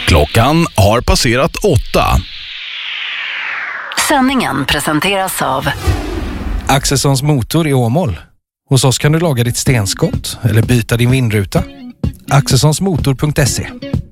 Klockan har passerat 8. Sändningen presenteras av Axelssons motor i Åmål. Hos oss kan du laga ditt stenskott eller byta din vindruta. Axelssonsmotor.se.